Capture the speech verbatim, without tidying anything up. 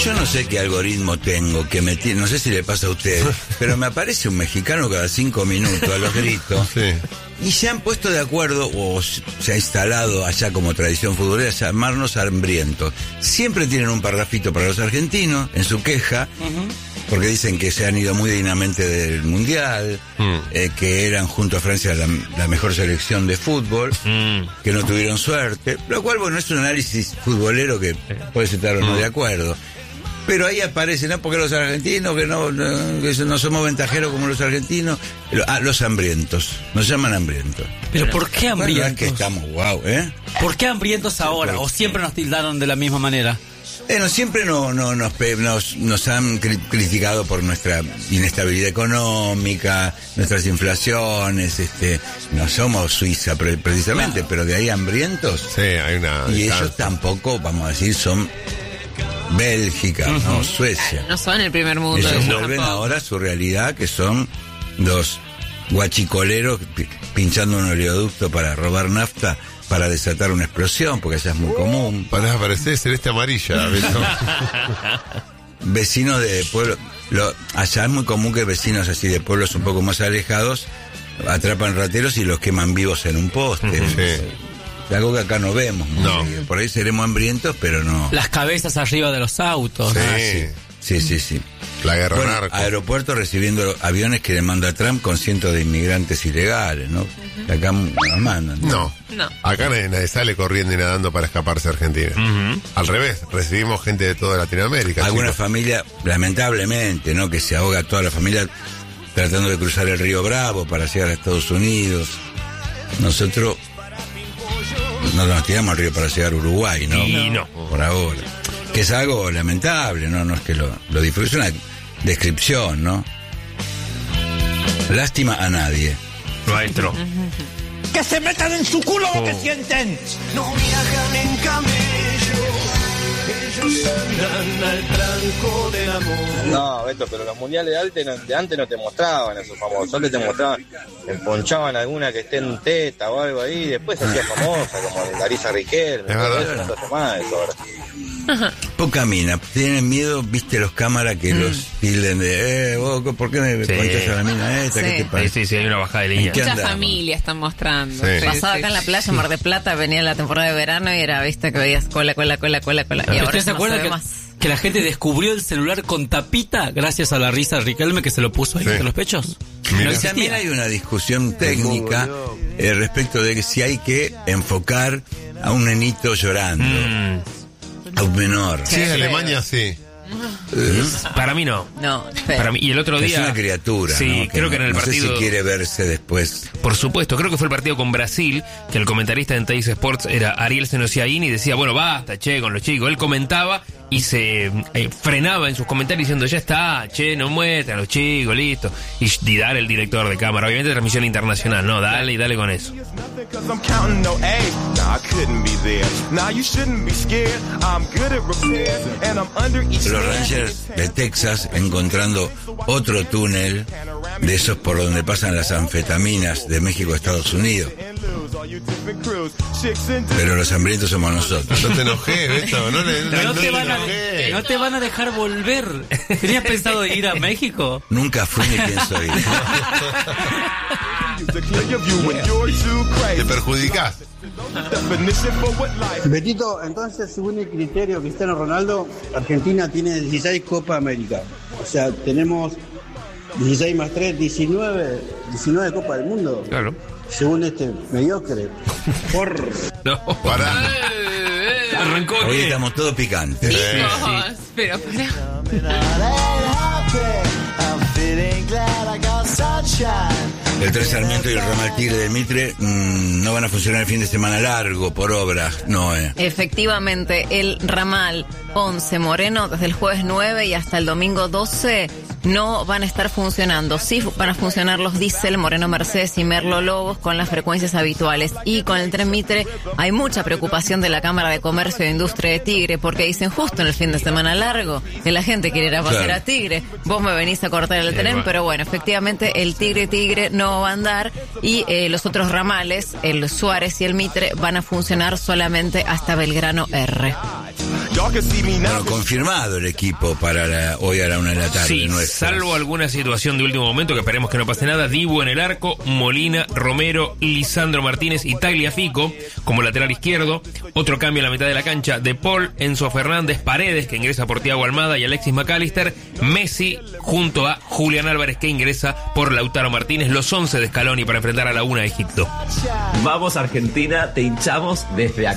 Yo no sé qué algoritmo tengo, que me tiene, no sé si le pasa a ustedes, pero me aparece un mexicano cada cinco minutos a los gritos. Sí. Y se han puesto de acuerdo, o se ha instalado allá como tradición futbolera, llamarnos hambrientos. Siempre tienen un parrafito para los argentinos en su queja, uh-huh. porque dicen que se han ido muy dignamente del Mundial, mm. eh, que eran junto a Francia la, la mejor selección de fútbol, mm. que no tuvieron suerte, lo cual, bueno, es un análisis futbolero que puede estar o no mm. de acuerdo. Pero ahí aparece, ¿no? Porque los argentinos, que no, no, que no somos ventajeros como los argentinos. Ah, los hambrientos. Nos llaman hambrientos. ¿Pero por qué hambrientos? Bueno, es que estamos guau, ¿eh? ¿Por qué hambrientos ahora? Sí, ¿o siempre nos tildaron de la misma manera? Bueno, siempre no, no, nos, nos, nos han criticado por nuestra inestabilidad económica, nuestras inflaciones, este, no somos Suiza pre- precisamente, claro. Pero de ahí hambrientos. Sí, hay una... Y ellos tampoco, vamos a decir, son... Bélgica, uh-huh. no, Suecia. No son el primer mundo. Ellos no, vuelven tampoco. Ahora a su realidad, que son los guachicoleros p- pinchando un oleoducto para robar nafta, para desatar una explosión, porque allá es muy común. Para aparecer celeste amarilla, Beto. Vecinos de pueblos, lo, allá es muy común que vecinos así de pueblos un poco más alejados atrapan rateros y los queman vivos en un poste. Uh-huh. Sí. Algo que acá no vemos. No. Por ahí seremos hambrientos, pero no. Las cabezas arriba de los autos. Sí, ah, sí. sí, sí, sí. La guerra bueno, narco. Aeropuertos recibiendo aviones que le manda Trump con cientos de inmigrantes ilegales, ¿no? Uh-huh. Acá nos mandan. No. No. Acá nadie, nadie sale corriendo y nadando para escaparse a Argentina. Uh-huh. Al revés, recibimos gente de toda Latinoamérica. Alguna chicos. familia, lamentablemente, ¿no? Que se ahoga toda la familia tratando de cruzar el río Bravo para llegar a Estados Unidos. Nosotros no nos tiramos al río para llegar a Uruguay, ¿no? Y no. Por ahora. Que es algo lamentable, ¿no? No es que lo, lo disfrute, es una descripción, ¿no? Lástima a nadie. Maestro. ¡Que se metan en su culo Oh. lo que sienten! No viajan en camello, ellos andan al tranco del amor. No, Beto, pero los mundiales de antes, no, de antes no te mostraban esos famosos, solo te mostraban, te ponchaban alguna que esté en teta o algo ahí, y después se hacía famosa, como Larisa Riquelme, Es verdad. eso no se hace más eso ahora. Poca mina, tienen miedo, viste los cámaras que mm. los tilden de, eh, vos, ¿por qué me Sí. ponchas a la mina esta? Sí. ¿Qué te Sí, pasa? sí, sí, hay una bajada de línea. ¿Qué Mucha andamos? familia están mostrando. Sí. Sí, Pasaba sí, acá en la sí. playa, Mar de Plata, venía la temporada de verano y era, viste, que veías cola, cola, cola, cola, cola. Y ahora ¿Ustedes se no acuerdan se ve que, más. que la gente descubrió el celular con tapita gracias a la risa Riquelme que se lo puso ahí Sí. entre los pechos? Mira. No Y también existía. hay una discusión técnica eh, respecto de que si hay que enfocar a un nenito llorando, Mm, a un menor. Sí, en Alemania sí. para mí no. No, feo. Para mí, y el otro Es día. una criatura, Sí, ¿no? creo que en el no partido. sé si quiere verse después. Por supuesto, creo que fue el partido con Brasil, que el comentarista en Teis Sports era Ariel Senosiaín y decía, bueno, basta, che, con los chicos. Él comentaba y se eh, frenaba en sus comentarios diciendo, ya está, che, no muestran a los chicos, listo. Y Didar, el director de cámara, obviamente transmisión internacional, no, dale y dale con eso. Los Rangers de Texas encontrando otro túnel de esos por donde pasan las anfetaminas de México a Estados Unidos. Pero los hambrientos somos nosotros. No te enojé, Beto. No, le, Pero no, no, no te te van a, enojé. no te van a dejar volver. ¿Tenías pensado ir a México? Nunca fui ni pienso ir. Te perjudicás. Betito, entonces, según el criterio Cristiano Ronaldo, Argentina tiene dieciséis Copa América. O sea, tenemos dieciséis más tres, diecinueve, diecinueve Copa del Mundo. Claro. Según este mediocre. Por... No, Pará. Arrancó Hoy que- estamos todos picantes. Chicos, pero para. El Tres Sarmiento y el ramal Tigre de Mitre mmm, no van a funcionar el fin de semana largo por obras, no, eh. Efectivamente, el ramal once Moreno desde el jueves nueve y hasta el domingo doce no van a estar funcionando. Sí van a funcionar los diésel Moreno Mercedes y Merlo Lobos con las frecuencias habituales. Y con el tren Mitre hay mucha preocupación de la Cámara de Comercio e Industria de Tigre porque dicen justo en el fin de semana largo que la gente quiere ir a pasear Claro. a Tigre. Vos me venís a cortar el Eh, tren, bueno. pero bueno, efectivamente el Tigre Tigre no va a andar y eh, los otros ramales, el Suárez y el Mitre, van a funcionar solamente hasta Belgrano R. Bueno, confirmado el equipo para la- hoy a la una de la tarde. Sí, nuestra. salvo alguna situación de último momento, que esperemos que no pase nada. Dibu en el arco, Molina, Romero, Lisandro Martínez y Tagliafico como lateral izquierdo. Otro cambio en la mitad de la cancha: De Paul, Enzo Fernández, Paredes, que ingresa por Thiago Almada, y Alexis McAllister. Messi junto a Julián Álvarez, que ingresa por Lautaro Martínez. Los once de Scaloni para enfrentar a la una de Egipto. Vamos Argentina, te hinchamos desde acá.